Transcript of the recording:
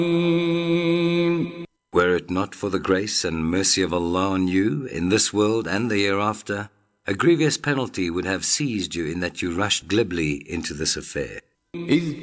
Were it not for the grace and mercy of Allah on you in this world and the hereafter, a grievous penalty would have seized you in that you rushed glibly into this affair.